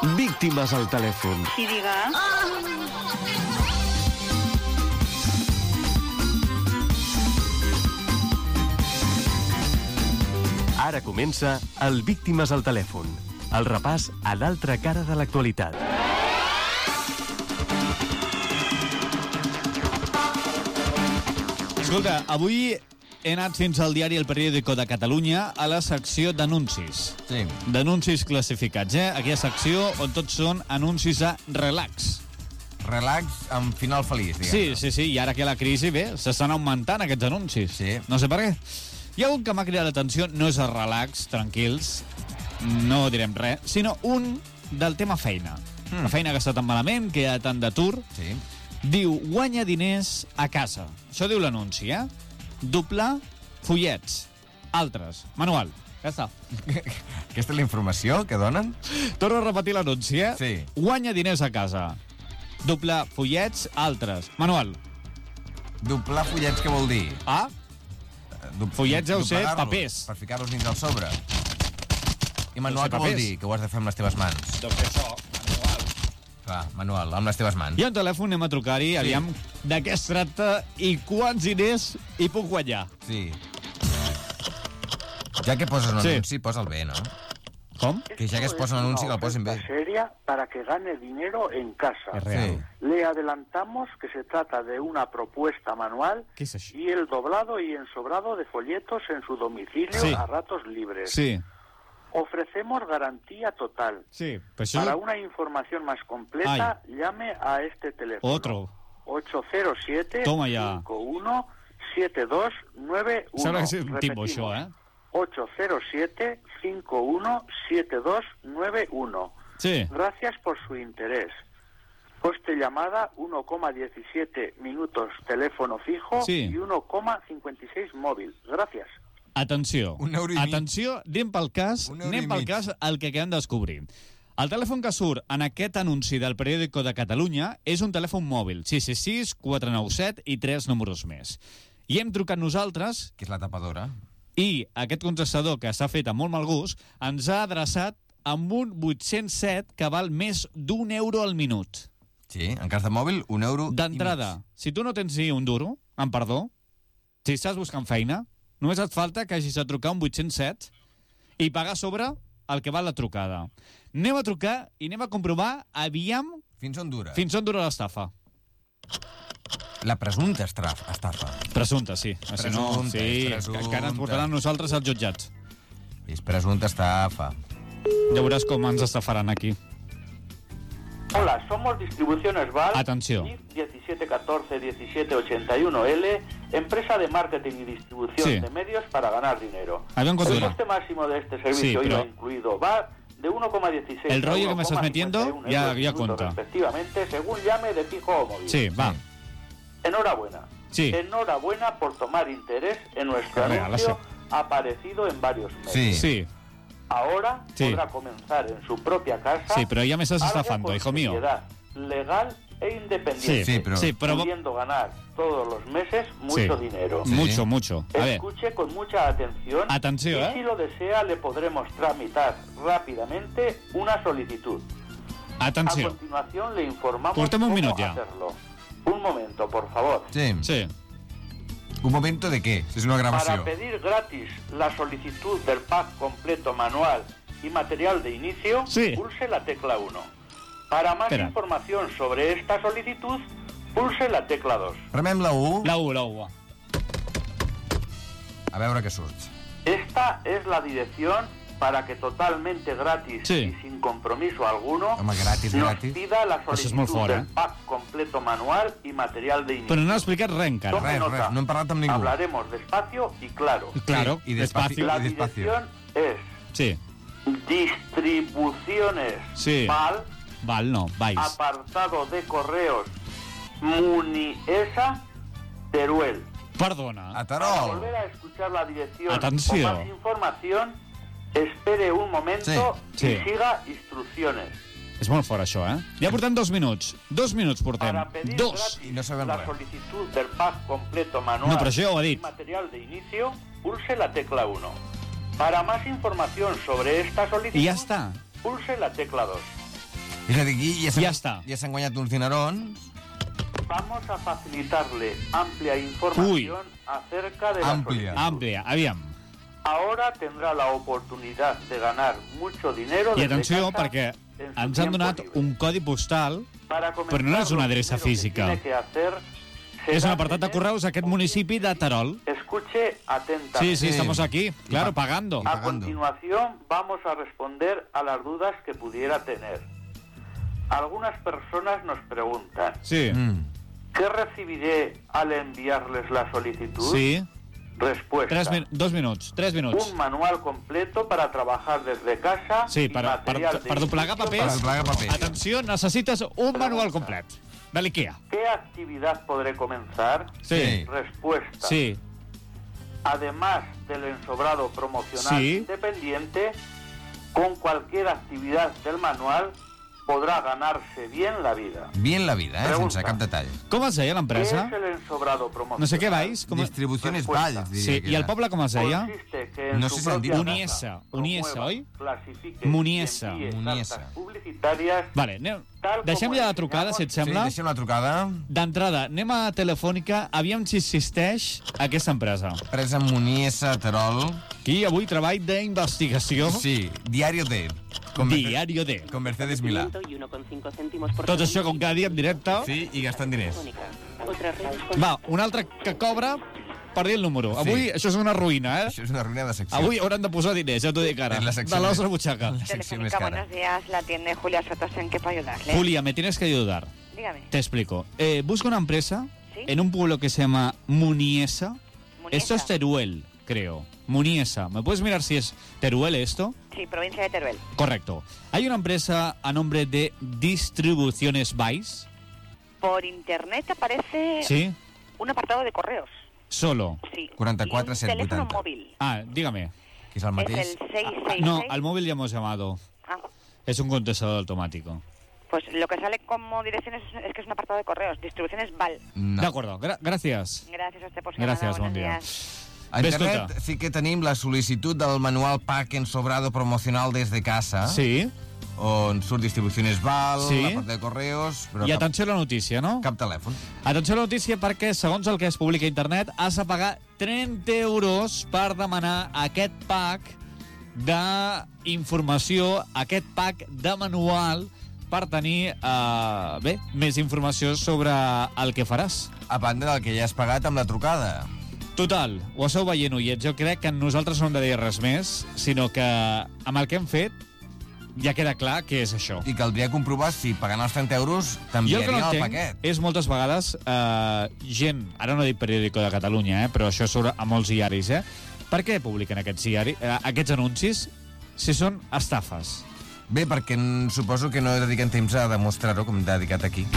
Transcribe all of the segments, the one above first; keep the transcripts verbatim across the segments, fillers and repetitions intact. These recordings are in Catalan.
Víctimes al telèfon. Sí, diga. Ara comença el Víctimes al telèfon, el repàs a l'altra cara de l'actualitat. Escolta, avui he anat fins al diari El Periódico de Catalunya a la secció d'anuncis. Sí. D'anuncis classificats, eh? Aquella secció on tots són anuncis a relax. Relax amb final feliç, diguem. Sí, sí, sí, i ara que la crisi, bé, s'estan augmentant aquests anuncis. Sí. No sé per què. Hi ha un que m'ha cridat l'atenció, no és el relax, tranquils, no direm res, sinó un del tema feina. Mm. La feina que està tan malament, que hi ha tant d'atur. Sí. Diu, guanya diners a casa. Això diu l'anunci, eh? Doblar fullets. Altres. Manual. Ja està. Aquesta és la informació que donen? Torno a repetir l'anunci, eh? Sí. Guanya diners a casa. Doblar fullets. Altres. Manual. Doblar fullets, què vol dir? Ah? Du Fullets, ja ho sé, doblegar-los, papers. Per ficar-los dins del sobre. I manual, Deu ser què vol papers. dir? Que ho has de fer amb les teves mans. Deu ser això. Manual. Clar, manual, amb les teves mans. Hi ha un telèfon, anem a trucar-hi, sí. Aviam de què es tracta i quants diners hi puc guanyar. Sí. Ja que poses un Sí. anunci, posa'l bé, no? Com? Que ja que es posa un anunci, que el posin bé. Seria para que gane dinero en casa. Es real. Sí. Le adelantamos que se trata de una propuesta manual ¿Qué es eso? y el doblado y ensobrado de folletos en su domicilio Sí. a ratos libres. Sí, Ofrecemos garantía total. sí. Però això... Para una información más completa, llame a este teléfono. Otro. ocho cero siete, Toma ya. cinco uno, siete dos nueve uno. Sembla que és un timo, Repetimos. això, eh? ocho cero siete, cinco uno, siete dos nueve uno. Sí. Gracias por su interés. Coste llamada uno coma diecisiete minutos teléfono fijo Sí. y uno coma cincuenta y seis móvil. Gracias. Atenció. Un euro i mig. Atenció, anem pel cas, Un euro anem i pel mig. cas el que acabem de descobrir. El telèfon que surt en aquest anunci del Periódico de Catalunya és un telèfon mòbil, sis sis sis, quatre nou set i tres números més. I hem trucat nosaltres Que és la tapadora. i aquest contestador, que s'ha fet amb molt mal gust, ens ha adreçat amb un vuit-cents set que val més d'un euro al minut. Sí, en cas de mòbil, un euro D'entrada, si tu no tens ni un duro, amb perdó, si estàs buscant feina, només et falta que hagis de trucar un vuit-cents set i pagar a sobre el que val la trucada. Anem a trucar i anem a comprovar, aviam, i mig. Fins on dura? fins on dura l'estafa. La presumpta estafa. estafa. Presumpta, sí. Si no, Presumpta, sí, presumpta. que encara ens portaran nosaltres als jutjats. És presumpta estafa. Ja veuràs com ens estafaran aquí. Hola, somos Distribuciones Val. Atención. diecisiete catorce diecisiete ochenta y uno L, empresa de marketing y distribución Sí. de medios para ganar dinero. Aviam cuánto El dura. coste máximo de este servicio Sí, pero- I V A incluido va de uno coma dieciséis El rollo a que me estás uno coma cincuenta y uno metiendo, ya- euros ya minuto, cuenta. respectivamente, según llame de fijo o móvil. Sí, va. Sí. Enhorabuena. Sí. Enhorabuena por tomar interés en nuestro Real, anuncio aparecido en varios medios. Sí. Sí, Ahora Sí. podrá comenzar en su propia casa. sí, pero ya me estás algo estafando, con hijo mío. seriedad, legal e independiente. Sí, pero- sí, pero... pudiendo ganar todos los meses mucho Sí. dinero. Sí. Mucho, mucho. A ver, Escuche con mucha atención. Atención, y ¿eh? si lo desea, le podremos tramitar rápidamente una solicitud. A atenció. continuación, le informamos Portem un cómo minut ja. hacerlo. Un momento, por favor. Sí. Sí. Un momento de què? Si és una Para gravació. pedir gratis la solicitud del pack completo manual y material de inicio, Sí. pulse la tecla uno. Para más Espera. información sobre esta solicitud, pulse la tecla dos. Remem la U, La U, la U. a veure què surt. Esta es la dirección para que totalmente gratis Sí. y sin compromiso alguno Home, gratis, nos gratis. pida la Això és solicitud molt fort, del eh? pack completo manual y material de inicio. Però no ha explicat res encara. Tome Res, nota. res, no hem parlat amb ningú. Hablaremos despacio y claro. Claro, Sí, y despacio. La y despacio. dirección es Sí, Distribuciones Sí. Val, val, no, vais. apartado de correos Muniesa, Teruel. Perdona. Para Terol. volver a escuchar la dirección Atenció. o más información, espere un momento Sí, y sí. siga instrucciones. És molt fort, això, eh? Ja portem dos minuts. Dos minuts portem. Para pedir Dos. gratis I no sabem la res. solicitud del pack completo manual No, però això ja ho ha y dit. material de inicio, pulse la tecla uno. Para más información sobre esta solicitud, I ja està. pulse la tecla dos. És a dir, aquí ja s'han Ja està. ja s'han guanyat uns dinerons. Vamos a facilitarle amplia información Uy. acerca de la Amplia. solicitud. Àmplia, aviam. Ahora tendrá la oportunidad de ganar mucho dinero I desde atenció, casa perquè en su ens han tiempo donat libre. un codi postal, Para comenzar, però no és una lo adreça primero que física. tiene que hacer és será un apartat de tener correus d'aquest un municipi de Terol. Escuche atentamente. Sí, sí, Sí. estamos aquí, claro, Y pa- pagando. A pagando. continuación vamos a responder a las dudas que pudiera tener. Algunas personas nos preguntan, Sí, Mm. ¿qué recibiré al enviarles la solicitud? sí. Respuesta. Tres min dos minuts, tres minuts. Un manual completo para trabajar desde casa Sí, y per, per, material de per doblegar inicio papers. Per doblegar papers. Atenció, necessites un manual complet. De l'IKEA. ¿Qué actividad podré comenzar? Sí. Respuesta. Sí. Además del ensobrado promocional Sí. independiente, con cualquier actividad del manual podrá ganarse bien la vida. Bien la vida, eh? Pregunta. Sense cap detall. Com es deia ¿Qué l'empresa? es el ensobrado promocional? No sé què vais. Com... Distribuciones Respuesta. Valls, diria Sí, que i el era. poble com es deia? Consiste que en No su sé si han dit propia Muniesa, casa Muniesa, promueva, oi? clasifique Muniesa. y envíe Muniesa. cartas publicitarias. Vale, anem... Tal deixem com ja la ensenyamos- trucada, si et Sí, sembla. deixem la trucada. D'entrada, anem a Telefònica, aviam si existeix aquesta empresa. Presa Muniesa, Terol. Aquí avui treball d'investigació. Sí, Diario D. Con Mercedes- Diario D. Con Mercedes Milà. Tot això com cada dia en directe. Sí, i gastant diners. Va, un altre que cobra per dir el número. Avui això és una ruïna, eh? Això és una ruïna de secció. Avui hauran de posar diners, ja t'ho dic ara. És la secció De la més- nostra butxaca. La secció més Telefónica, cara. buenos días, la atiende Julia Sotos, ¿en qué puedo ayudarle? Julia, me tienes que ayudar. Dígame. Te explico. Eh, busco una empresa ¿Sí? en un pueblo que se llama Muniesa. Muniesa. Esto es Teruel, creo. Muniesa. ¿Me puedes mirar si es Teruel esto? Sí, provincia de Teruel. Correcto. Hay una empresa a nombre de Distribuciones Vice. Por internet aparece Sí. un apartado de correos. Solo. Sí. quaranta-quatre Y un set teléfono vuitanta. móvil. Ah, dígame. Que és el Es mateix. el seis seis seis. No, al móvil ya hemos llamado. Ah, Es un contestador automático. pues lo que sale como dirección es, es que es un apartado de correos. Distribuciones Val. No. De acuerdo. Gra- gracias. Gracias a usted por su Gràcies, llamada. bon Buenos dia. días. A Bé, internet escolta. sí que tenim la sol·licitud del manual Pack ensobrado promocional des de casa, Sí. on surt Distribuciones Val, Sí. la part de correos, però I cap, atenció a la notícia, no? cap telèfon. Atenció a la notícia perquè, segons el que es publica a internet, has de pagar trenta euros per demanar aquest pack d'informació, aquest pack de manual per tenir, eh, bé, més informació sobre el que faràs. A banda del que ja has pagat amb la trucada. Total, ho esteu veient, oients. Jo crec que nosaltres no hem de dir res més, sinó que amb el que hem fet ja queda clar que és això. I caldria comprovar si pagant els trenta euros Jo el que no t'enviarien el entenc paquet. és moltes vegades eh, gent, ara no dic periòdico de Catalunya, eh, però això surt a molts diaris, eh? Per què publiquen aquests, diaris, eh, aquests anuncis si són estafes? Bé, perquè n- suposo que no dediquen temps a demostrar-ho com t'ha dedicat aquí.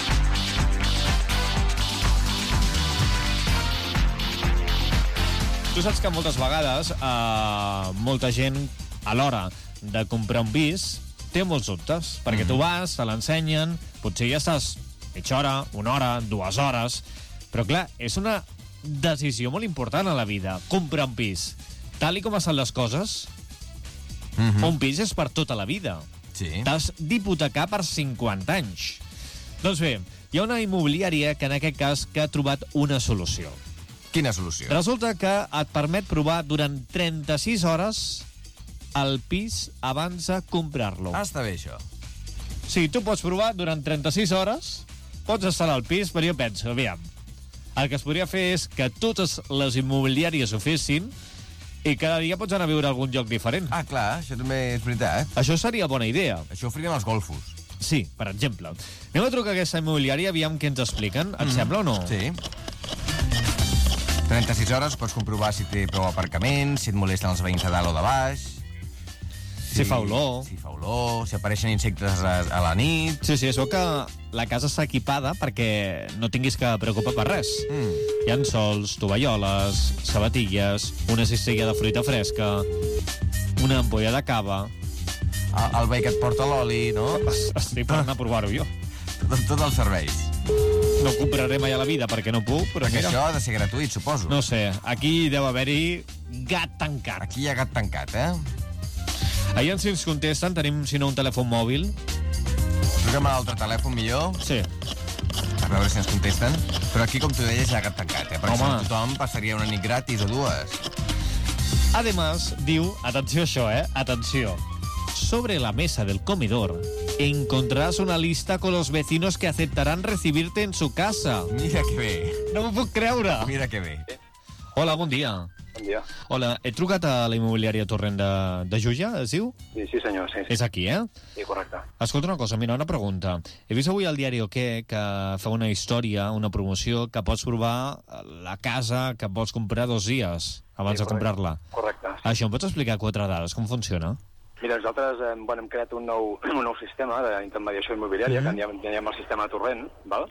Tu saps que moltes vegades eh, molta gent a l'hora de comprar un pis té molts dubtes, perquè tu vas, te l'ensenyen, potser ja estàs mitja hora, una hora, dues hores, però clar, és una decisió molt important a la vida, comprar un pis. Tal i com estan les coses, Mhm. un pis és per tota la vida. Sí. T'has d'hipotecar per cinquanta anys. Doncs bé, hi ha una immobiliària que en aquest cas que ha trobat una solució. Quina solució? Resulta que et permet provar durant trenta-sis hores el pis abans de comprar-lo. Ah, està bé, això. Sí, tu pots provar durant trenta-sis hores, pots estar al pis, però jo penso, aviam, el que es podria fer és que totes les immobiliàries ho fessin i cada dia pots anar a viure a algun lloc diferent. Ah, clar, això també és veritat. Això seria bona idea. Això ho farien els golfos. Sí, per exemple. Anem a trucar a aquesta immobiliària, aviam què ens expliquen. Et sembla o no? Sí. trenta-sis hores pots comprovar si té prou aparcament, si et molesten els veïns de dalt o de baix... Si fa olor. Si fa olor, si apareixen insectes a, a la nit... Sí, sí, es veu que la casa està equipada perquè no tinguis que preocupar per res. Mm. Hi ha sols, tovalloles, sabatilles, una cistella de fruita fresca, una ampolla de cava... El, el veí que et porta l'oli, no? Es- Estic per anar a provar-ho jo. Tot, tots els serveis. No ho compraré mai a la vida perquè no puc, però Perquè mira... això ha de ser gratuït, suposo. No sé, aquí deu haver-hi gat tancat. Aquí hi ha gat tancat, eh? Aviam si ens contesten, tenim, si no, un telèfon mòbil. Truquem a l'altre telèfon, millor, Sí. a veure si ens contesten. Però aquí, com tu deies, ja que tancat, eh? Perquè Home. si tothom passaria una nit gratis o dues. Además, diu, atenció a això, eh? Atenció. Sobre la mesa del comedor encontrarás una lista con los vecinos que aceptarán recibirte en su casa. Mira que bé, No m'ho puc creure. mira que bé. Hola, bon dia. Bon dia. Hola, he trucat a la immobiliària Torrent de, de Juià, es diu? Sí, sí senyor, sí. És aquí, eh? Sí, correcte. Escolta una cosa, mira, una pregunta. He vist avui al diari O Què que fa una història, una promoció, que pots provar la casa que vols comprar dos dies abans Sí, de comprar-la. Correcte. Sí. Això, em pots explicar quatre dades, com funciona? Mira, nosaltres eh, bueno, hem creat un nou, un nou sistema d'intermediació immobiliària, Mhm. mm -hmm. que en diem, en diem el sistema Torrent, val?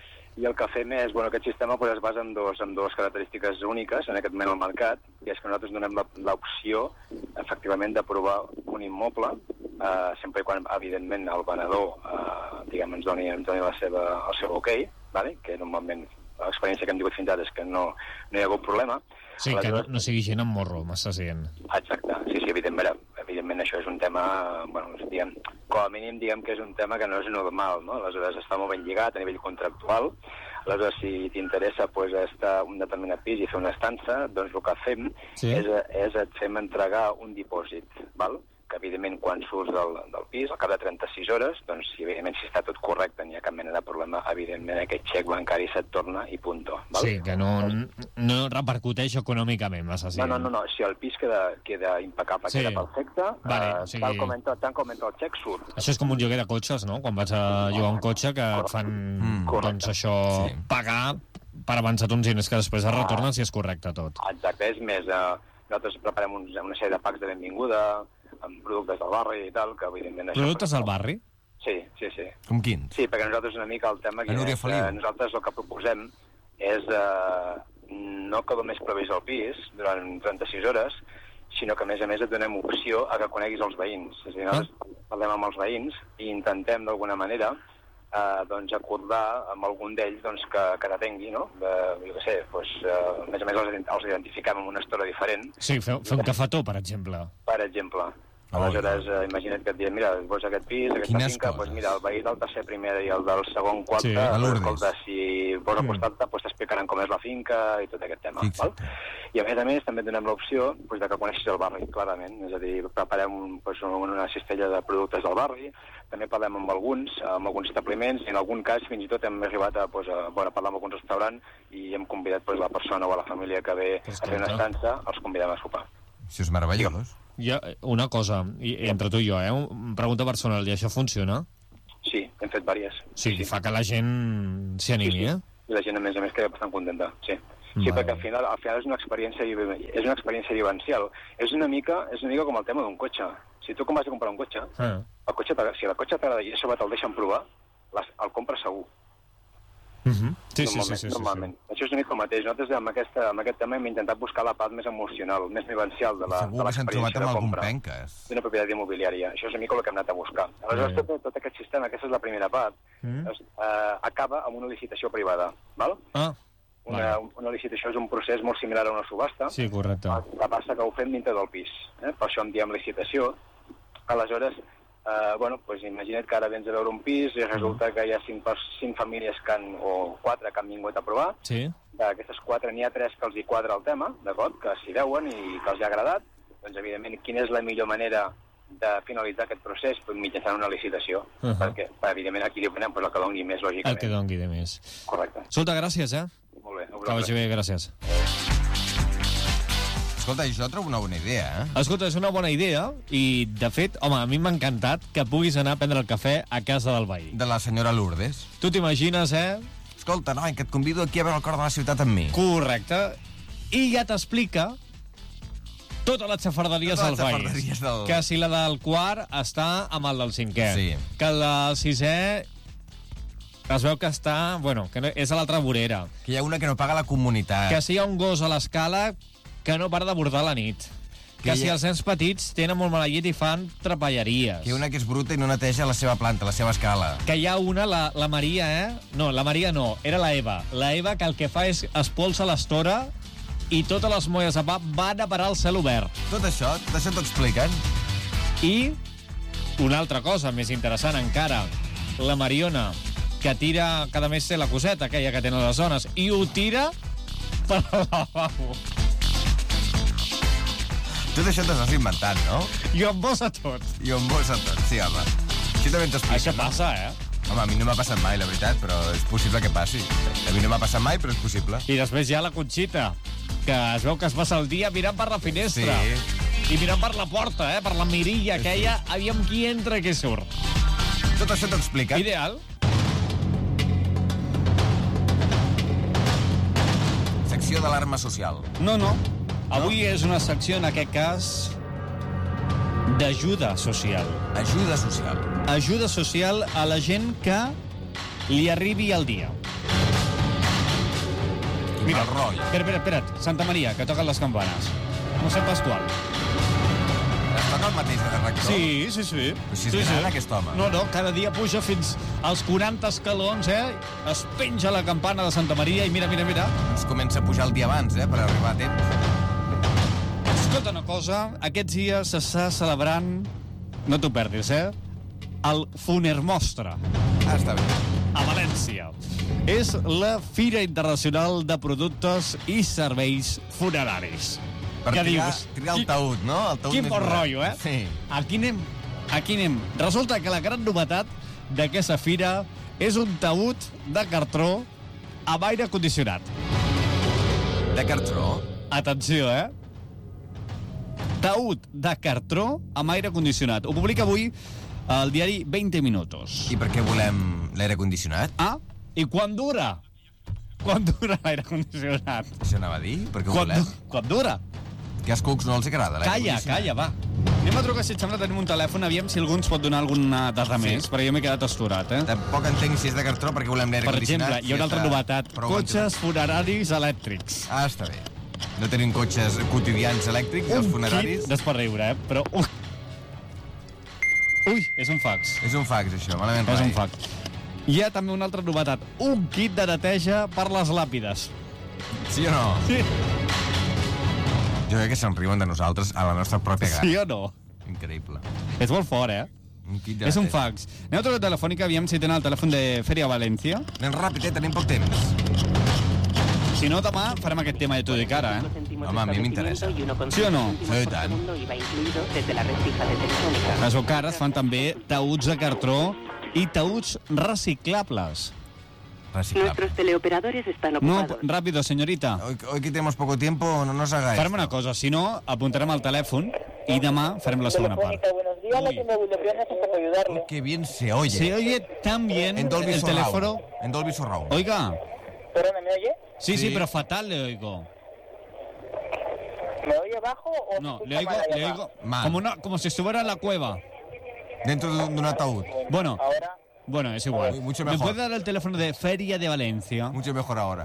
I el que fem és, bueno, aquest sistema pues, es basa en, dos, en dues característiques úniques en aquest moment al mercat, i és que nosaltres donem la- l'opció, efectivament, d'aprovar un immoble, eh, sempre i quan, evidentment, el venedor eh, diguem, ens doni, ens doni la seva, el seu ok, vale? Que normalment l'experiència que hem tingut fins ara és que no, no hi ha hagut problema. Sí, que no, Aleshores- no sigui gent amb morro, m'estàs dient. Exacte, sí, sí, evidentment, evidentment això és un tema, bueno, diguem, com a mínim diguem que és un tema que no és normal, no? Aleshores està molt ben lligat a nivell contractual, aleshores si t'interessa pues, estar un determinat pis i fer una estança, doncs el que fem Sí. és, és et fem entregar un dipòsit, val? Que evidentment quan surts del, del pis, al cap de trenta-sis hores, doncs si evidentment si està tot correcte, no hi ha cap mena de problema, evidentment aquest xec bancari se't torna i punto, val? Sí, que no, no repercuteix econòmicament, m'estàs No, dient. no, no, no, si el pis queda, queda impecable, Sí. queda perfecte, Vale, eh, o sigui- tal, com entra, tant com entra el xec surt. Això és com un lloguer de cotxes, no? Quan vas a llogar un cotxe que et fan, Mm. doncs això, Sí. pagar per avançat uns diners que després es retornen si és correcte tot. Exacte, és més, eh, nosaltres preparem uns, una sèrie de packs de benvinguda, amb productes del barri i tal, que evidentment... això- Productes del barri? Sí, sí, sí. Com quins? Sí, perquè nosaltres una mica el tema... A Núria és, Feliu. eh, nosaltres el que proposem és eh, no que només provis el pis durant trenta-sis hores, sinó que a més a més et donem opció a que coneguis els veïns. És a dir, nosaltres parlem amb els veïns i intentem d'alguna manera eh, doncs acordar amb algun d'ells doncs, que, que t'atengui, no? Eh, jo què sé, doncs, eh, a més a més els, ident- els identifiquem amb una estona diferent, Sí, fer, fer un cafetó, per exemple. per exemple. Oh, Aleshores, eh, imagina't que et diuen, mira, vols aquest pis, aquesta Quines finca, coses. doncs mira, el veí del tercer primer i el del segon quart, Sí, a Lourdes. escolta, si vols Mm. acostar-te, doncs t'explicaran com és la finca i tot aquest tema. Val? Fixa't. I a més a més també donem l'opció doncs, de que coneixis el barri, clarament. És a dir, preparem un, doncs, una cistella de productes del barri, també parlem amb alguns, amb alguns establiments, i en algun cas fins i tot hem arribat a, doncs, a, bueno, a parlar amb algun restaurant i hem convidat doncs, la persona o la família que ve a fer una Escolta. estança, els convidem a sopar. Això és meravellós. Hi ha una cosa, i, entre tu i jo, eh? Una pregunta personal, i això funciona? Sí, hem fet vàries. Sí, sí. Fa que la gent s'hi animi, eh? I la gent, a més a més, queda bastant contenta, sí. Sí, Vale. perquè al final, al final és una experiència vive- és una experiència vivencial. És una mica, és una mica com el tema d'un cotxe. Si tu com vas a comprar un cotxe, Ah. el cotxe t'agrada- si el cotxe t'agrada i a sobre te'l deixen provar, les, el compres segur. Uh -huh. Sí, sí, sí, normalment, sí, sí, normalment. Això és una mica el mateix. Nosaltres amb, aquesta, amb aquest tema hem intentat buscar la part més emocional, més vivencial de la- de Segur que s'han trobat l'experiència amb de algun compra penques. d'una propietat immobiliària. Això és una mica el que hem anat a buscar. Aleshores, Bé. tot, tot aquest sistema, aquesta és la primera part, Mm. es, eh, acaba amb una licitació privada. Val? Ah, Una, vale. una licitació és un procés molt similar a una subhasta. Sí, correcte. El que passa que ho fem dintre del pis. Eh? Per això en diem licitació. Aleshores, eh, bueno, pues imagina't que ara vens a veure un pis i resulta que hi ha cinc, pers- cinc famílies que han, o quatre que han vingut a provar. Sí? D'aquestes quatre n'hi ha tres que els hi quadra el tema, d'acord? Que s'hi veuen i que els hi ha agradat. Doncs, evidentment, quina és la millor manera de finalitzar aquest procés? Pues mitjançant una licitació. Uh -huh. Perquè, evidentment, aquí demanem pues, el que doni més, El lògicament. que dongui de més. Correcte. Escolta, gràcies, eh? Molt bé. a Que vosaltres. vagi bé, gràcies. Escolta, jo trobo una bona idea, eh? Escolta, és una bona idea i, de fet, home, a mi m'ha encantat que puguis anar a prendre el cafè a casa del veí. De la senyora Lourdes. Tu t'imagines, eh? Escolta, noi, que et convido aquí a veure el cor de la ciutat amb mi. Correcte. I ja t'explica totes les xafarderies Totes les del veí. xafarderies del- Que si la del quart està amb el del cinquè. Sí. Que la del sisè es veu que està... Bueno, que no, és a l'altra vorera. Que hi ha una que no paga la comunitat. Que si hi ha un gos a l'escala que no para de bordar la nit. Que, Que si hi ha- els nens petits tenen molt mala llet i fan trapalleries. Que hi ha una que és bruta i no neteja la seva planta, la seva escala. Que hi ha una, la, la Maria, eh? No, la Maria no, era la Eva. La Eva que el que fa és espolsa l'estora i totes les molles de pa van a parar al cel obert. Tot això, tot això t'ho expliquen. I una altra cosa més interessant encara. la Mariona, que tira, cada mes té la coseta aquella que tenen les dones, i ho tira per al lavabo. Tot això t'ho estàs inventant, no? I ho embossa tot. I ho embossa tot, sí, home. Això també ens explica, Això no? passa, eh? Home, a mi no m'ha passat mai, la veritat, però és possible que passi. A mi no m'ha passat mai, però és possible. I després hi ha la Conxita, que es veu que es passa el dia mirant per la finestra. Sí. I mirant per la porta, eh? Per la mirilla aquella, aviam qui entra i qui surt. Tot això t'ho explica. Ideal. Secció d'alarma social. No, no. Avui és una secció, en aquest cas, d'ajuda social. Ajuda social. Ajuda social a la gent que li arribi el dia. Mira, el rotllo. Espera, espera, espera. Santa Maria, que toquen les campanes. Mossèn Pasqual. Es toca el mateix de rector? Sí, sí, sí. Però si és sí, gran, sí. aquest home. No, no, cada dia puja fins als quaranta escalons, eh? Es penja la campana de Santa Maria i mira, mira, mira. Es comença a pujar el dia abans, eh, per arribar a temps. Escolta una cosa, aquests dies s'està celebrant, no t'ho perdis, eh? El Funermostra, Ah, està bé. a València. És la Fira Internacional de Productes i Serveis Funeraris. Per Què triar, dius? triar el Qui- taüt, no? El taüt Quin més bon modern. rotllo, eh? Sí. Aquí anem, aquí anem. Resulta que la gran novetat d'aquesta fira és un taüt de cartró amb aire condicionat. De cartró? Atenció, eh? Taüt de cartró amb aire condicionat. Ho publica avui el diari veinte minutos. I per què volem l'aire condicionat? Ah, i quan dura? Quan dura l'aire condicionat? Això anava a dir? Per què ho Quan, volem? quan dura? Que als cucs no els agrada l'aire Calla, condicionat? calla, va. Anem a trucar, si et sembla, tenim un telèfon, aviam si algú ens pot donar alguna dada Sí. més, perquè jo m'he quedat asturat, eh? Tampoc entenc si és de cartró perquè volem l'aire Per condicionat. exemple, hi ha una si altra està novetat. prou Cotxes funeraris elèctrics. Ah, està bé. No tenim cotxes quotidians elèctrics, els funeraris. kit, des per riure, eh? Però... Ui, Ui és un fax. És un fax, això, malament És rai. un fax. Hi ha també una altra novetat. Un kit de neteja per les làpides. Sí o no? Sí, Jo crec que se'n riuen de nosaltres a la nostra pròpia gana. sí o no? Increïble. És molt fort, eh? Un kit de És un neteja. fax. Anem a trucar telefònica, aviam si tenen el telèfon de Fèria València. Anem ràpid, eh? Tenim poc temps. Si no, demà farem aquest tema de tu dic ara, eh? Home, a mi m'interessa. Sí o no? Sí, i tant. Les Ocares fan també taüts de cartró i taüts reciclables. Reciclable. Nuestros teleoperadores están No, ocupados. rápido, señorita. Hoy, hoy que tenemos poco tiempo, no nos haga Farem esto. una cosa, si no, apuntarem el telèfon i demà farem la segona part. Buenos días, la tienda Wildepiana, ¿en qué puedo ayudarle? Oh, qué bien se oye. Se oye tan bien En Dolby el Surround. teléfono. En Dolby Surround. Oiga, Perdón, ¿me oye? sí, sí, Sí. pero fatal le oigo. ¿Me oye bajo o No, se le escucha oigo, mal allá le abajo? oigo Mal. como, una, como si estuviera en la cueva. Dentro de un, de un ataúd. Bueno, Ahora, bueno, es igual. Mucho ¿Me mejor. puede dar el teléfono de Feria de Valencia? Mucho mejor ahora. a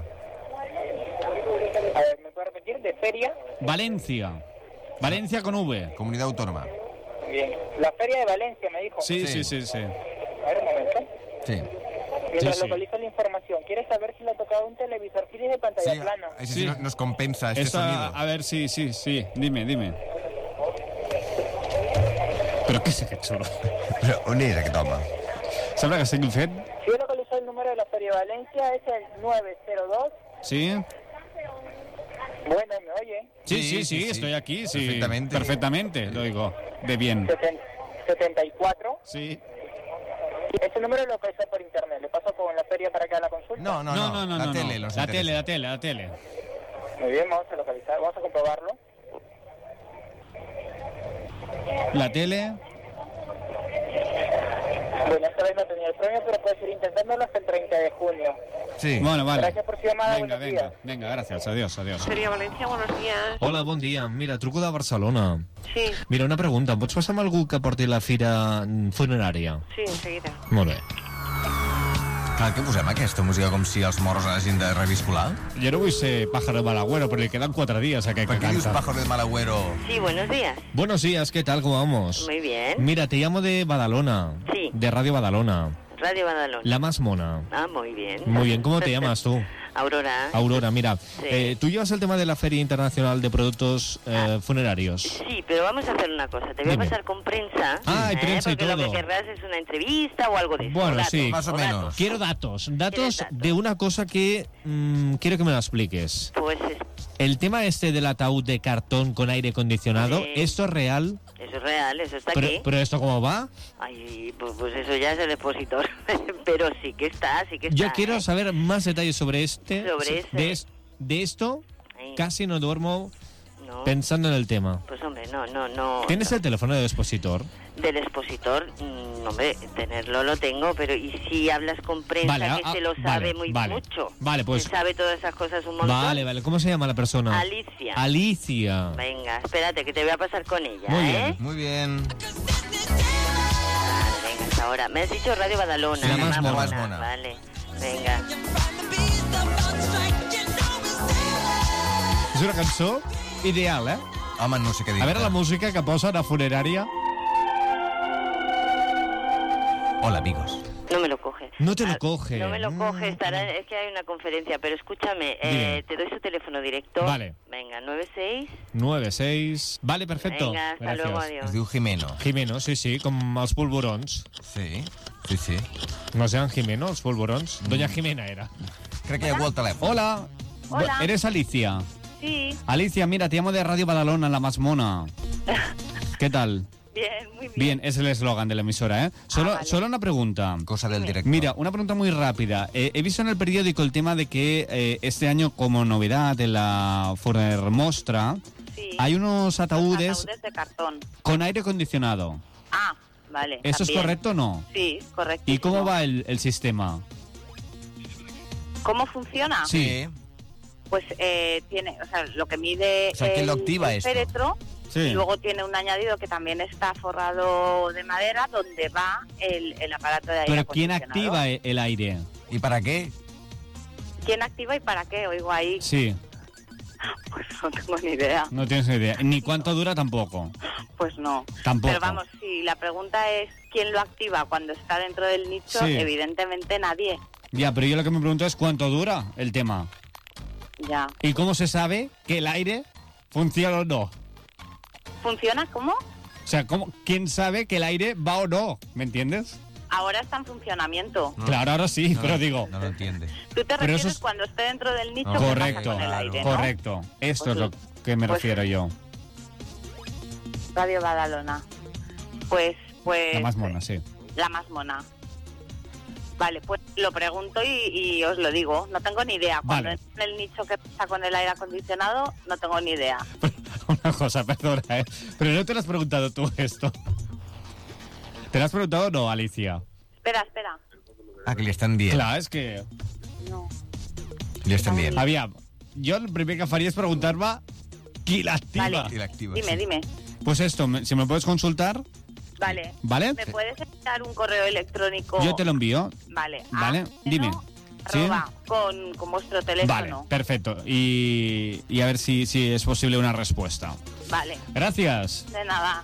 ver, ¿me puede repetir? ¿De feria? Valencia. Valencia con V. Comunidad autónoma. Bien. La feria de Valencia, me dijo. Sí, Sí. sí, sí, sí. A ver, un momento. Sí. Mientras Sí, sí. localizo la información, ¿quieres saber si le ha tocado un televisor Philips de pantalla Sí, plana? ese Sí. sí nos- nos compensa este Esa- sonido. a ver, sí, sí, sí. Dime, dime. Però què és aquest soroll? Però on és aquest home? Sembla que estic fent? Si he localizado el número de la feria de Valencia, es el nueve cero dos. Sí? Bueno, ¿me oye? Sí, sí, sí, Sí, sí, estoy aquí, sí. perfectamente. Perfectamente, lo digo. De bien. Seten- setenta y cuatro. Sí. Ese número lo localizo por internet. ¿Le paso con la feria para que haga la consulta? No, no, no. No, no, no, la no, tele no. nos La interesa. tele, la tele, la tele. Muy bien, vamos a localizar, vamos a comprobarlo. La tele. Bueno, esta vez no tenía el premio, pero puedes ir intentándolo hasta el treinta de junio. Sí. Bueno, vale. Gracias por su llamada, Venga, buenos venga, días. venga, gracias. Adiós, adiós. Feria Valencia, buenos días. Hola, bon dia. Mira, truco de Barcelona. Sí, Mira, una pregunta. Em pots passar amb algú que porti la fira funerària? sí, enseguida. Molt bé. Clar, que posem aquesta música com si els morros hagin de reviscolar? Yo no vull ser pájaro malagüero, pero le quedan cuatro días a que Per què dius canta. pájaro de mal agüero? Sí, buenos días. Buenos días, ¿qué tal? ¿Cómo vamos? Muy bien. Mira, te llamo de Badalona. Sí. De Radio Badalona. Radio Badalona. La más mona. Ah, muy bien. Muy bien, ¿cómo te llamas tú? Aurora. Aurora, mira. Sí. Eh, tú llevas el tema de la Feria Internacional de Productos eh, Ah. Funerarios. Sí, pero vamos a hacer una cosa. Te voy Dime. a pasar con prensa. Ah, hay ¿eh? prensa y Porque todo. lo que querrás es una entrevista o algo de eso. Bueno, datos, sí. Más o datos. menos. Quiero datos. Datos datos? de una cosa que mm, quiero que me lo expliques. Pues es- El tema este del ataúd de cartón con aire acondicionado, Sí. ¿esto es real? eso es real, eso está Pero, aquí. pero ¿esto cómo va? Ay, pues, pues eso ya es el expositor. Pero sí que está, sí que está. Yo quiero ¿eh? saber más detalles sobre este. Sobre ese. De, es- de esto, Ay, casi no duermo no. pensando en el tema. Pues hombre, no, no, no. ¿Tienes no. el teléfono del expositor? Del expositor, mm, hombre, tenerlo lo tengo, pero ¿y si hablas con prensa Vale, que ah, se lo vale, sabe muy vale. mucho? Vale, pues- Se sabe todas esas cosas un montón. Vale, vale. ¿Cómo se llama la persona? Alicia. Alicia. Venga, espérate, que te voy a pasar con ella, Muy ¿eh? bien. Muy bien. Vale, venga, hasta ahora. Me has dicho Radio Badalona. Sí, la más mona. Badalona, Más mona. Vale, venga. És una cançó ideal, eh? Home, no sé què dir. A veure la música que posa a funerària. Hola, amigos. No me lo coge. No te lo Ah, coge. No me lo Mm. coge, estará, es que hay una conferencia, pero escúchame, eh, Dime. te doy su teléfono directo. Vale. Venga, nueve seis. nueve seis... Vale, perfecto. Venga, hasta Gràcies. luego, adiós. Es diu Jimeno. Jimeno, sí, sí, com els polvorons. Sí, sí, sí. No es llaman Jimeno, els polvorons? Mm. Doña Jimena era. Crec que hi ha algú al telèfon. Hola. Hola. ¿Eres Alicia? Sí, Alicia, mira, te llamo de Radio Badalona, la más mona. ¿Qué tal? bien, muy bien. Bien, es el eslogan de la emisora, ¿eh? Solo, vale. solo una pregunta. Cosa del director. Mira, una pregunta muy rápida. Eh, he visto en el periódico el tema de que eh, este año, como novedad de la Forner Mostra, Sí. hay unos ataúdes Ataúdes de cartón. con aire acondicionado. Ah, vale. ¿Eso es también. correcto o no? Sí, correcto. ¿Y cómo va el, el sistema? ¿Cómo funciona? Sí. Pues eh, tiene, o sea, lo que mide O sea, ¿quién el, lo activa el esto? féretro, Sí. y luego tiene un añadido que también está forrado de madera, donde va el, el aparato de aire Pero ¿quién acondicionado. activa e- el aire? ¿Y para qué? ¿Quién activa y para qué? Oigo ahí, Sí, pues no tengo ni idea. no tienes ni idea. Ni cuánto dura tampoco. Pues no. Tampoco. Pero vamos, si la pregunta es quién lo activa cuando está dentro del nicho, Sí. evidentemente nadie. Ya, pero yo lo que me pregunto es cuánto dura el tema. Ya. ¿Y cómo se sabe que el aire funciona o no? ¿Funciona cómo? O sea, ¿cómo, ¿quién sabe que el aire va o no? ¿Me entiendes? Ahora está en funcionamiento. No. Claro, ahora sí, No pero lo- digo... No lo entiende. Tú te Pero refieres eso es- cuando esté dentro del nicho, No. ¿qué pasa Correcto, con el aire, ¿no? correcto. Esto Pues es lo sí. que me Pues refiero yo. Radio Badalona. Pues, pues... La más mona, sí. La más mona. Vale, pues lo pregunto y, y os lo digo. No tengo ni idea. Cuando Vale. entra en el nicho que pasa con el aire acondicionado, no tengo ni idea. Una cosa, perdona, ¿eh? Pero no te lo has preguntado tú esto. ¿Te lo has preguntado o no, Alicia? Espera, espera. Ah, que li estan dient. Clar, és que... No. Li estan dient. Aviam, jo el primer que faria és preguntar-me qui l'activa. Vale. I l'activa, Dime, sí. dime. Pues esto, me- si me puedes consultar, Vale. ¿vale? ¿Me puedes enviar un correo electrónico? Yo te lo envío. Vale. Vale, a dime. ¿Sí? arroba, con, con vuestro Vale, teléfono. perfecto. Y, y a ver si, si es posible una respuesta. Vale. Gracias. De nada.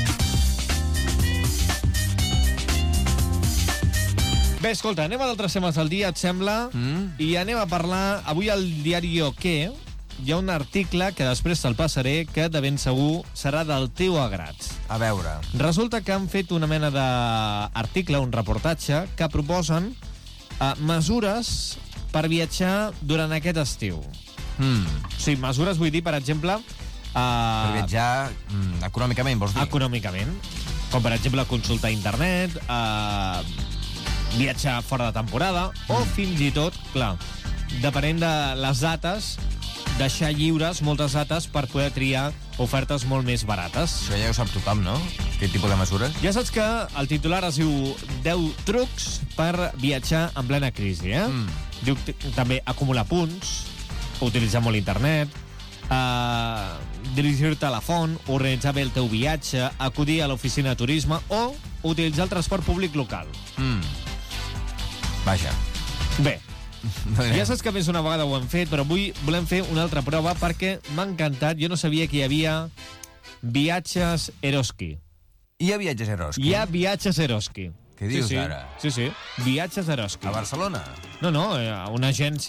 Bé, escolta, anem a d'altres temes del dia, et sembla? Mm? I anem a parlar... Avui al diari Què hi ha un article que després te'l passaré que de ben segur serà del teu agrat. A veure. Resulta que han fet una mena d'article, un reportatge, que proposen uh, mesures per viatjar durant aquest estiu. Mm. O sigui, mesures, vull dir, per exemple... Uh, Per viatjar mm, econòmicament, vols dir? econòmicament. Com, per exemple, consultar internet, uh, viatjar fora de temporada, o fins i tot, clar, depenent de les dates, deixar lliures moltes dates per poder triar ofertes molt més barates. Això ja ho sap tothom, no? Aquest tipus de mesures? Ja saps que el titular es diu deu trucs per viatjar en plena crisi, eh? Mm. Diu t- també acumular punts, utilitzar molt internet, eh, dirigir-te a la font, organitzar bé el teu viatge, acudir a l'oficina de turisme o utilitzar el transport públic local. Mm. Vaja. Bé, No ja saps que més una vegada ho hem fet, però avui volem fer una altra prova perquè m'ha encantat. Jo no sabia que hi havia viatges Eroski. Hi ha viatges Eroski? Hi ha viatges Eroski. Què dius sí, sí. ara? Sí, sí, viatges Eroski. A Barcelona? No, no, eh, una agència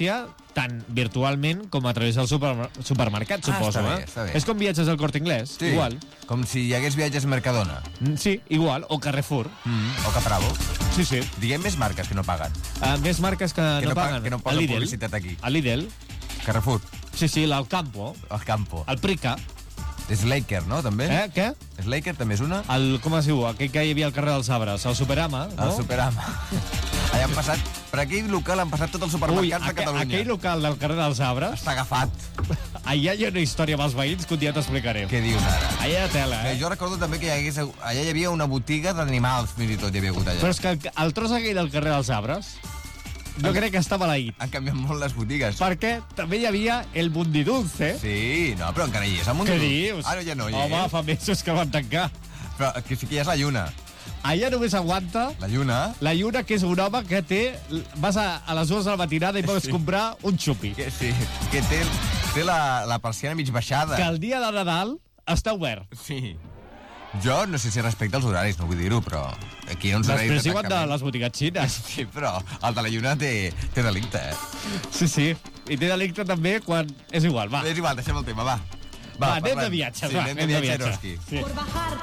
tant virtualment com a través del super, supermercat, Ah, suposo. està bé, eh? està bé. És com viatges al Corte Inglés, Sí, igual. com si hi hagués viatges Mercadona. Mm, Sí, igual, o Carrefour. Mm, o Capravo. Sí, sí. Diguem més marques que no paguen. Uh, més marques que, Que no no pa- paguen. que no posen El Lidl. publicitat aquí. El Lidl. Carrefour, Sí, sí, l'Alcampo. el Campo. El Prica. Slaker, no, també? Eh, què? Slaker també és una? El, com es diu? Aquell que hi havia al carrer dels Arbres. El Superama, no? El Superama. Allà han passat, per aquell local han passat tots els Ui, supermercats de aqu Catalunya. aquell local del carrer dels Arbres, Està agafat. allà hi ha una història amb els veïns que un dia t'explicaré. Què dius ara? Allà hi ha tela, Eh, eh? jo recordo també que hi hagués, allà hi havia una botiga d'animals, fins i tot hi havia hagut allà. Però és que el, el tros aquell del carrer dels Arbres, jo crec que estava maleït. Han canviat molt les botigues. Perquè també hi havia el Mundidulce. Sí, no, però encara hi és. El Què dius? Ara ja no hi Home, és. fa mesos que van tancar. Però que sí que hi és la lluna. Allà només aguanta La lluna? la Lluna, que és un home que té... Vas a, a les dues de la matinada i pots Sí. comprar un xupi. Que sí, que té, té la, la persiana mig baixada. Que el dia de Nadal està obert. Sí. Jo no sé si respecta els horaris, no vull dir-ho, però aquí hi ha uns horaris Després de diuen de tancament. les botigues xines. Sí, però el de la lluna té, té delicte, eh? Sí, sí. I té delicte també quan... És igual, va. És igual, deixem el tema, va. Va, anem parlem. de viatges, sí, va. anem de viatge, Eroski. Sí.